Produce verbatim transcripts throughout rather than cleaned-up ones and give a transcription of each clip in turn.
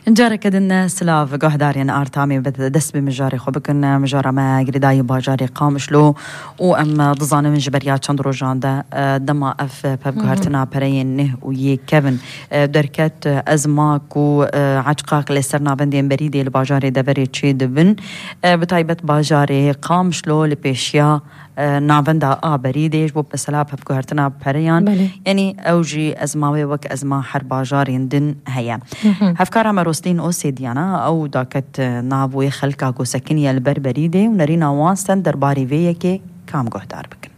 جارك دنا سلاف قهدارين آرتامي بدس بمجاري خبكن مجارة ما قرداي باجاري قامشلو وأم ضزان من جبريات شندرو جاندا دما أف ببقهرتنا برين نه ويي كيفن دركت أزماك وعجقاك لسرنا بندين بريدي لباجاري دبري تشي دبن بتايبت باجاري قامشلو لبيشيا نابندا آبريديش بو بسلا ببقهرتنا بريان يعني أوجي أزماوي وك أزما حرباجارين دن هيا هفكارا مروسلين أوسي ديانا أو داكت نابوي خلقاكو سكنية البربريدي ونرينا وانستن درباري فيكي كام قهدار بكن.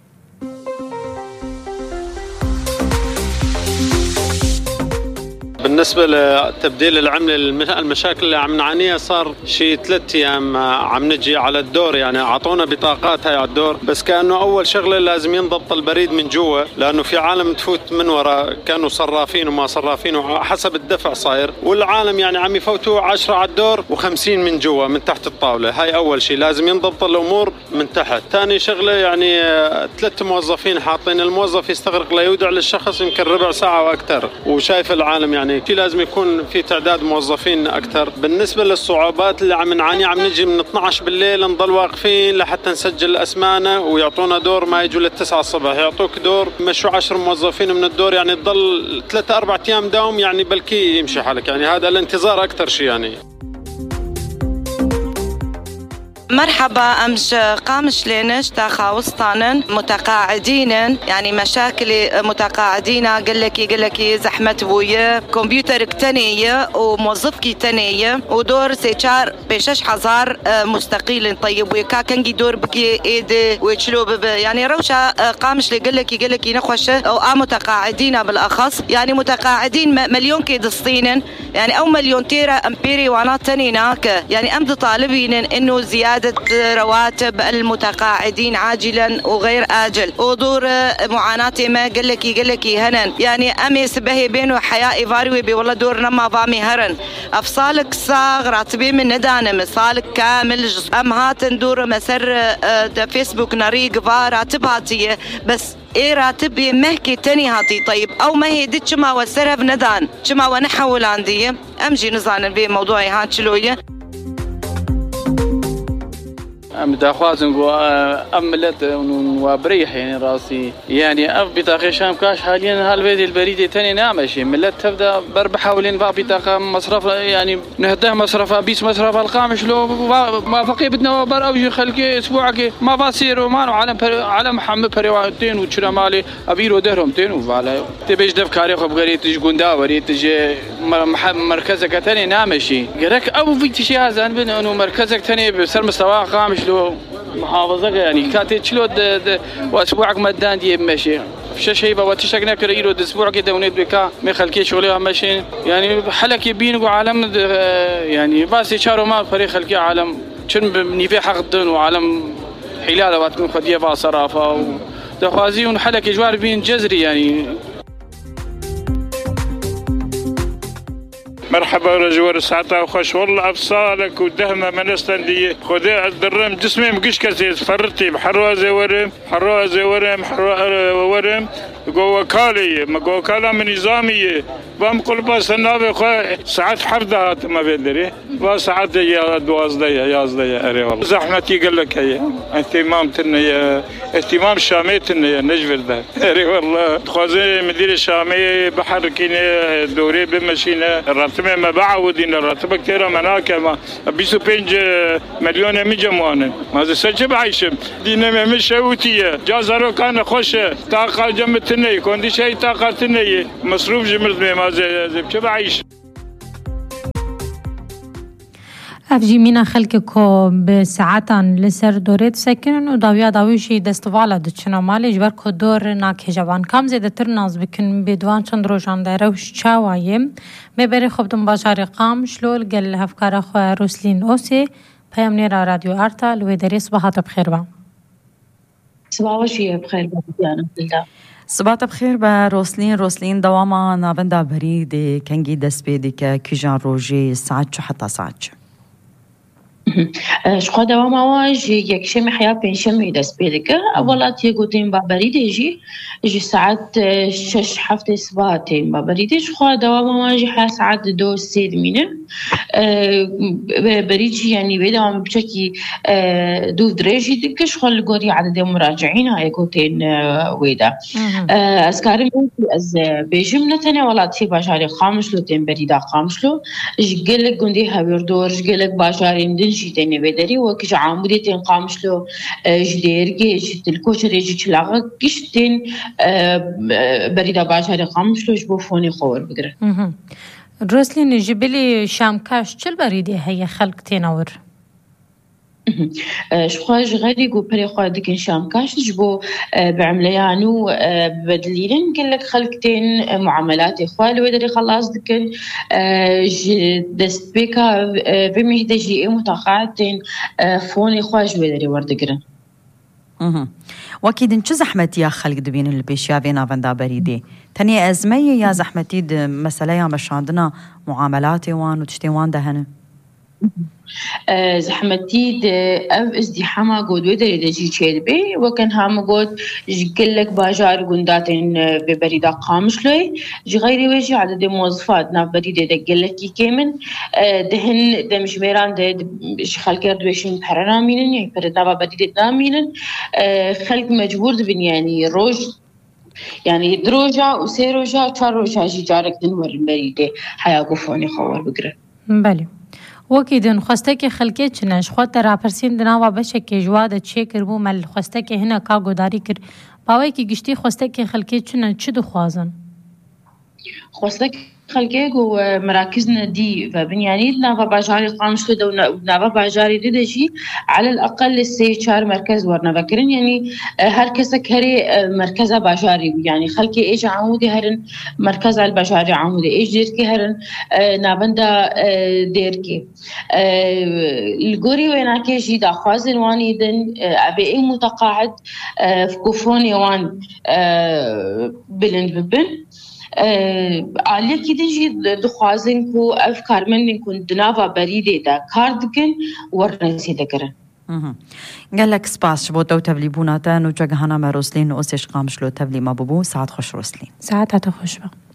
بالنسبة لتبديل العملة المشاكل اللي عم نعانيها صار شيء ثلاثة أيام عم نجي على الدور، يعني أعطونا بطاقات هاي على الدور، بس كأنه أول شغلة لازم ينضبط البريد من جوا، لأنه في عالم تفوت من وراء كانوا صرافين وما صرافين وحسب الدفع صاير، والعالم يعني عم يفوتوا عشرة على الدور وخمسين من جوا من تحت الطاولة. هاي أول شيء لازم ينضبط الأمور من تحت. ثاني شغلة يعني ثلاث موظفين حاطين الموظف يستغرق ليودع للشخص يمكن ربع ساعة وأكثر، وشايف العالم يعني في لازم يكون في تعداد موظفين أكثر. بالنسبة للصعوبات اللي عم نعاني عم نجي من اثنعش عشر بالليل نضل واقفين لحتى نسجل أسمانا ويعطونا دور ما يجوا للتسعة الصبح، يعطوك دور مشوا عشر موظفين من الدور، يعني تضل ثلاثة أربعة أيام داوم، يعني بلكي يمشي حالك، يعني هذا الانتظار أكثر شيء. يعني مرحبا أمش قامش لينش تاخا وسطانن متقاعدين، يعني مشاكل متقاعدين قال لك قال لك زحمة بويا كمبيوتر كتنية وموظفكي تنية ودور سيشار بشش حزار مستقيل. طيب ويكا كنجي دور بكي ايد ويشلو بب يعني روشة قامش لي قال لك قال لك نخوش او متقاعدين بالاخص، يعني متقاعدين مليون كيدسطين يعني او مليون تيرا امبيري وانا تنيناك، يعني امد طالبين انه زيادة رواتب المتقاعدين عاجلا وغير آجل ودور معاناتي ما قال لك قال لك هنن، يعني أمي سبهي بينه حياة إيفاروي بي والله دور نما فامي هرن أفصالك صاغ راتبي من ندان مصالك كامل أم هات ندور مسر فيسبوك نريق فا راتب هاتية بس إيه راتبي مهكي تاني هاتي. طيب أو ما هي دي شما وسرها بندان شما ونحول عندي أمجي نزان في موضوعي هات شلوية أم داخوازن جو أملت وبريح يعني راسي يعني أف بطاقة شام كاش حاليا هالبيت البريد تاني نعمشي ملت تبدأ برب حاولين بقى بطاقة مصرف يعني نهده مصرف بيس مصرف القامش لو ما فقي بدنا بر أوجي خلقي أسبوعك ما بصير وما علم علم محمد بريوانتين وشرا مالي أبيرو دهرهم تين وفعلا تبيش دف كاريخ بغري تج جندا وري تج مركزك تاني نعمشي جرك أبو في تشي هذا إنه مركزك تاني بسر مستوى قامش لو محافظة يعني كاتي شلو وأسبوعك مدان دي ماشي في شيء بقى وتشكنا كريرو أسبوع كده ونيت بكا ما خلكي شغلها ماشي يعني حلك يبين وعالم يعني بس يشاروا ما فريق خلكي عالم شن بنيفي حق الدين وعالم حلال واتكون خديه فصرافة ودخوازي ونحلك جوار بين جزري يعني. مرحبا رجوار ساعتها وخش والله أفصالك ودهمة منستن دي خذي الدرم جسمي مقش كسيس فرتي بحروازي ورم حروازي ورم حروازي ورم جوا كالي ما جوا كلا من نظامية بام كل باس النابي خا ساعات حردها ما بيدري وساعات يا دوازدي يا زدي أري والله زحمتي قال لك هي اهتمام تنيا اهتمام شامي تنيا نجبر ده أري والله خوازي مدير الشامي بحركيني دوري بمشينا راتبه ما بعودين راتبه كثير مناك ما بيسو بينج مليون مجموعنا ما هذا سجب عايشم دينا مش شوتيه جازرو كان خوش طاقه جمتني كوندي شيء طاقتني مصروف جمرت ما زي بشبع عايش أفجي مينا خلقكو بساعتان لسر دوريت سكنن وداويا داويشي دستوالا دچنا مالي جبركو دور ناكي جوان كام زيده ترناز بكن بدوان چند روشان داروش چاوايم مبري خبتم باشاري قام شلول قل هفكار أخوة روسلين أوسي بيامنيرا راديو آرتا لوي داري صباحات بخير با صباح وشي بخير بابيانا بالله صباحت بخير با روسلين روسلين دواما نابندا بريد كنجي دس بيدك كيجان روجي ساعت شو حتى ساعت شخوا دوام آواج یک شم حیا پنجشنبه دست پیدا کرد. اولات یه گوتیم با بریده جی جی ساعت شش هفت صبح تیم با بریده. شخوا دوام آواج حیا ساعت دو سه مینه بريجي يعني بيدهم بشكل دو درجة دكش خل جوري عدد مراجعين هاي قوتين ويدا أذكاري از بيجمنا تاني ولا تي باشاري خامس لو تين بريدا خامس لو جيلك جندي هبيردور جيلك باشاري مدنجي تاني بدري وكش عامودي تين خامس لو جديرجي جتلكوش ريجي تلاقى كش تين بريدا باشاري خامس لو جبوفوني خور بقدر. روسلين جبلي شام كاش چل بريدي هي خلق تناور شخواج غادي جو بري خادك شام كاش جبو بعمليانو بدليلن قال لك خلقتين معاملات اخوال ودري خلاص دكن دست بيكا بمهدجي متقاعدين فوني خواج ودري وردقرن اها واكيد انت زحمتي يا خلق دبين البيشيا فينا فندا بريدي تاني ازمي يا زحمتي مساله يا مش عندنا معاملات وان وتشتي وان دهن زحمتي اف ازدحام قود ودري دجي تشيربي وكان هم قود جلك باجار قنداتين ببريدا قامش لي غير وجه عدد موظفات ناف بريده دقلك كيمن دهن دمش ميران ده خلق دويشين برنامين يعني بردا بريده دامين خلق مجبور دبن يعني روج يعني دروجا وسيروجا تشاروجا جي جارك دنور بريده حيا قفوني خور بقرا بله وكيدن خوستك خلقي چنش خاطر راپرسين دناوا بشكي جواد چيكر بو مل خوستك هنا کا گوداري كر باوي كي گشتي خوستك خلقي چن چ دخوازن خوستك خلقي جو مراكزنا دي فبنياني نافا باجاري قامشلو دو نافا باجاري دي دجي على الاقل سي چار مركز ورنا فكرن يعني هر كسك هري مركزا باجاري يعني خلقي ايج عمودي هرن مركز الباجاري عمودي ايج ديركي هرن نابندا ديركي الغوري ويناكي جي دا خوازن واني دن ابي اي متقاعد في كوفوني وان بلند ببن آلیا کی دیجی دخوازن کو افکار من کن دناوا بریده دا کاردکن ورنسی دکرن. قال لك سباس شبو تو تبلي بوناتان وجاهنا ما روسلين وأسيش قامشلو تبلي ما ببو ساعات خوش روسلين. ساعات هتا خوش بقى.